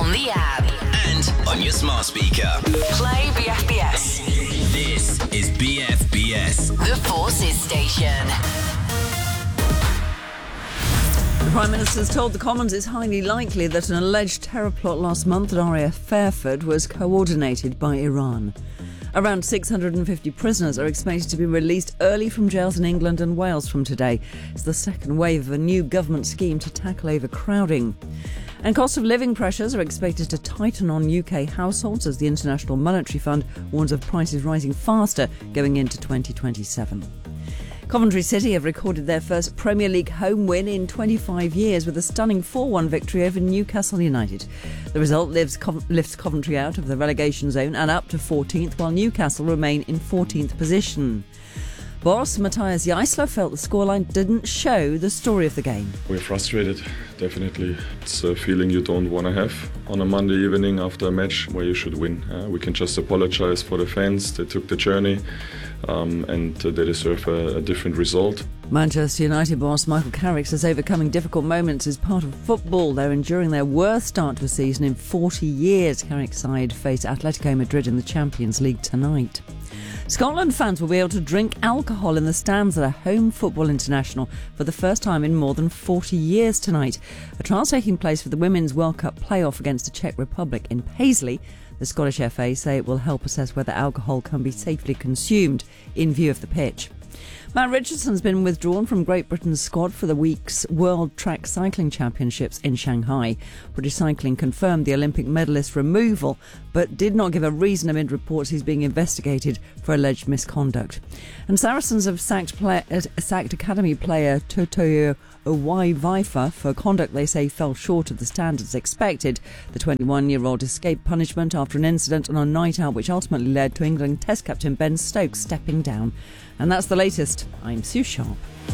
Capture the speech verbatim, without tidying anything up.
on the app. And on your smart speaker. Play B F B S. This is B F B S. The Forces Station. The Prime Minister's told the Commons it's highly likely that an alleged terror plot last month at R A F Fairford was coordinated by Iran. Around six hundred fifty prisoners are expected to be released early from jails in England and Wales from today. It's the second wave of a new government scheme to tackle overcrowding. And cost of living pressures are expected to tighten on U K households as the International Monetary Fund warns of prices rising faster going into twenty twenty-seven. Coventry City have recorded their first Premier League home win in twenty-five years with a stunning four one victory over Newcastle United. The result lifts, Co- lifts Coventry out of the relegation zone and up to fourteenth, while Newcastle remain in fourteenth position. Boss Matthias Jaisler felt the scoreline didn't show the story of the game. We're frustrated, definitely. It's a feeling you don't want to have on a Monday evening after a match where you should win. Uh, we can just apologise for the fans. They took the journey um, and uh, they deserve a, a different result. Manchester United boss Michael Carrick says overcoming difficult moments is part of football. They're enduring their worst start to a season in forty years. Carrick's side face Atletico Madrid in the Champions League tonight. Scotland fans will be able to drink alcohol in the stands at a home football international for the first time in more than forty years tonight. A trial's taking place for the Women's World Cup playoff against the Czech Republic in Paisley. The Scottish F A say it will help assess whether alcohol can be safely consumed in view of the pitch. Matt Richardson's been withdrawn from Great Britain's squad for the week's World Track Cycling Championships in Shanghai. British Cycling confirmed the Olympic medalist's removal, but did not give a reason amid reports he's being investigated for alleged misconduct. And Saracens have sacked, play, uh, sacked Academy player Totoyo Owai-Vaifa for conduct they say fell short of the standards expected. The twenty-one-year-old escaped punishment after an incident on a night out which ultimately led to England Test captain Ben Stokes stepping down. And that's the latest. I'm Sue Sharp.